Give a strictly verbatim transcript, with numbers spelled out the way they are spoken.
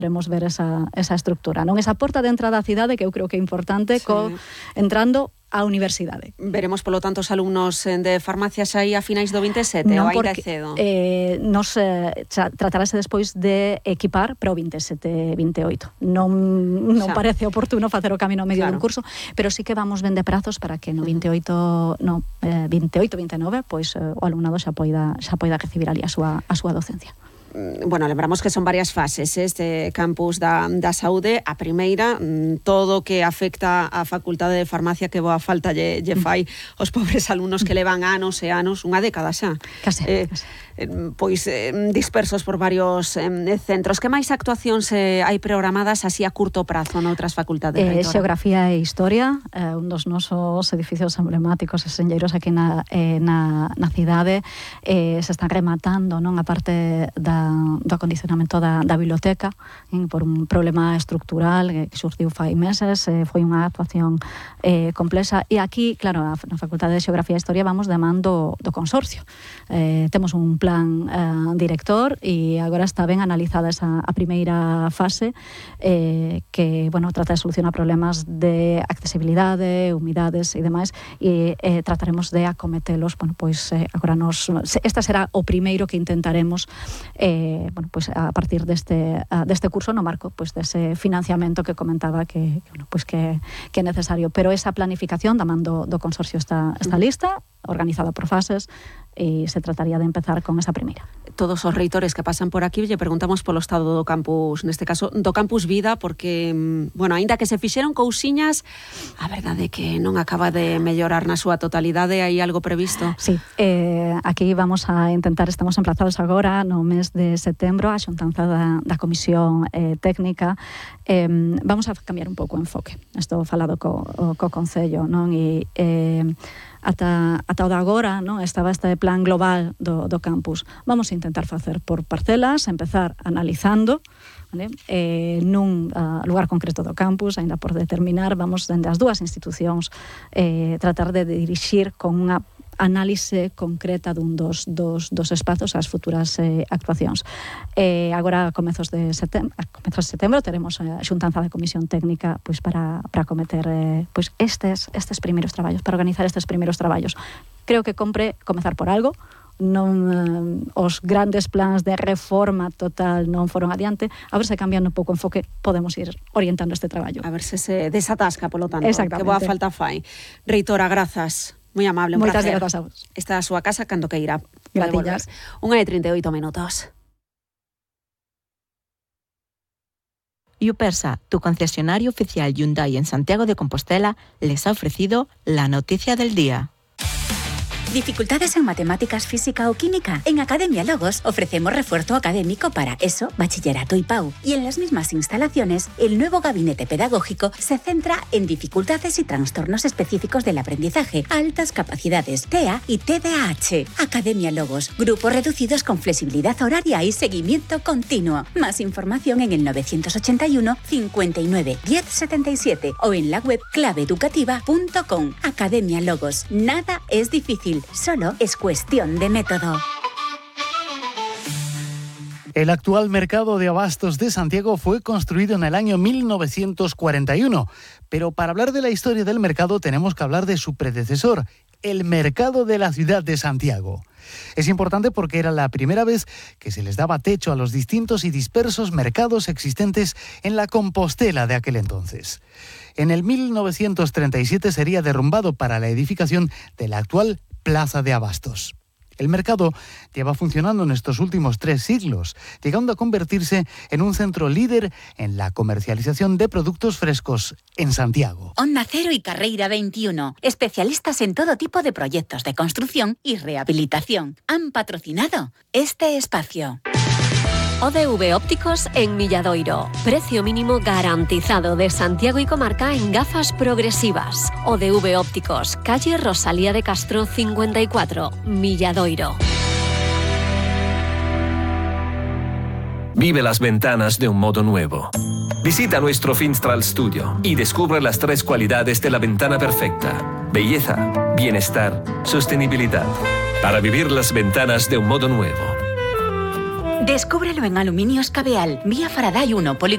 podemos ver esa, esa estructura, non? Esa porta de entrada á cidade que eu creo que é importante, sí. co, entrando á universidade. Veremos, polo tanto, os alumnos de farmacia xa aí a finais do vinte e sete, non, ou ainda porque, é cedo? Eh, nos eh, tratarase despois de equipar para o vinte e sete vinte e oito. Non, non parece oportuno facer o camino a medio claro. dun curso, pero sí que vamos ben de prazos para que no vinte e oito, no, eh, vinte e oito vinte e nove, pois eh, o alumnado xa poida, xa poida recibir ali a súa, a súa docencia. Bueno, lembramos que son varias fases este campus da, da saúde. A primeira, todo o que afecta a Facultade de Farmacia, que boa falta lle, lle fai os pobres alumnos que levan anos e anos, unha década xa. Case, eh, case. Pois eh, dispersos por varios eh, centros. Que máis actuacións eh, hai programadas así a curto prazo noutras facultades? Eh, xeografía e Historia, eh, un dos nosos edificios emblemáticos e senlleiros aquí na, eh, na, na cidade, eh, se están rematando, non, a parte da do acondicionamento da, da biblioteca, eh, por un problema estructural que surgiu fai meses, eh, foi unha actuación eh, complexa, e aquí, claro, na Facultade de Xeografía e Historia vamos de man do, do consorcio. Eh, temos un plan eh, director e agora está ben analizada esa a primeira fase, eh, que, bueno, trata de solucionar problemas de accesibilidade, humidades e demais, e eh, trataremos de acometelos, bueno, pois eh, agora nos, esta será o primeiro que intentaremos eh, Eh, bueno, pues a partir deste, deste curso no marco pues dese financiamento que comentaba que, que, bueno, pues que, que é necesario, pero esa planificación da man do, do consorcio está, está lista, organizada por fases, e se trataría de empezar con esa primeira. Todos os reitores que pasan por aquí lle preguntamos polo estado do campus, neste caso do campus Vida, porque, bueno, aínda que se fixeron cousiñas, a verdade é que non acaba de mellorar na súa totalidade. Hai algo previsto? Sí, eh, aquí vamos a intentar, estamos emplazados agora no mes de setembro, a xuntanza da, da comisión eh, técnica, eh, vamos a cambiar un pouco o enfoque. Estou falado co, co Concello, non? E eh, ata, ata o de agora, non, estaba este plan global do, do campus. Vamos a intentar facer por parcelas, empezar analizando, vale? Eh, nun uh, lugar concreto do campus, ainda por determinar, vamos dende as dúas institucións eh, tratar de dirixir con unha análise concreta dun dos, dos, dos espazos ás futuras eh, actuacións. Eh, agora, a comezos de setembro, a comezos de setembro teremos a xuntanza da comisión técnica pois para para cometer eh, pois estes estes primeiros traballos, para organizar estes primeiros traballos. Creo que compre comezar por algo. Non eh, os grandes plans de reforma total non foron adiante, a ver se cambiando un pouco o enfoque podemos ir orientando este traballo. A ver se se desatasca, polo tanto, que boa falta fai. Reitora, grazas. Moi amable, un Moitas placer. Moitas grazas a vos. Está a súa casa cando que irá. Gracias. Unha de trinta e oito minutos. Yupersa, tu concesionario oficial Hyundai en Santiago de Compostela, les ha ofrecido la noticia del día. ¿Dificultades en matemáticas, física o química? En Academia Logos ofrecemos refuerzo académico para ESO, bachillerato y P A U. Y en las mismas instalaciones, el nuevo gabinete pedagógico se centra en dificultades y trastornos específicos del aprendizaje, altas capacidades, T E A y T D A H. Academia Logos, grupos reducidos con flexibilidad horaria y seguimiento continuo. Más información en el novecientos ochenta y uno, cincuenta y nueve, diez setenta y siete o en la web clave educativa punto com. Academia Logos, nada es difícil. Solo es cuestión de método. El actual mercado de abastos de Santiago fue construido en el año mil novecientos cuarenta y uno, pero para hablar de la historia del mercado tenemos que hablar de su predecesor, el mercado de la ciudad de Santiago. Es importante porque era la primera vez que se les daba techo a los distintos y dispersos mercados existentes en la Compostela de aquel entonces. En el mil novecientos treinta y siete sería derrumbado para la edificación de la actual Plaza de Abastos. El mercado lleva funcionando en estos últimos tres siglos, llegando a convertirse en un centro líder en la comercialización de productos frescos en Santiago. Onda Cero y Carreira veintiuno, especialistas en todo tipo de proyectos de construcción y rehabilitación, han patrocinado este espacio. O D V Ópticos en Milladoiro. Precio mínimo garantizado de Santiago y comarca en gafas progresivas. O D V Ópticos, calle Rosalía de Castro cincuenta y cuatro, Milladoiro. Vive las ventanas de un modo nuevo. Visita nuestro Finstral Studio y descubre las tres cualidades de la ventana perfecta: belleza, bienestar, sostenibilidad. Para vivir las ventanas de un modo nuevo. Descúbrelo en Aluminios Cabeal, vía Faraday uno, Polígono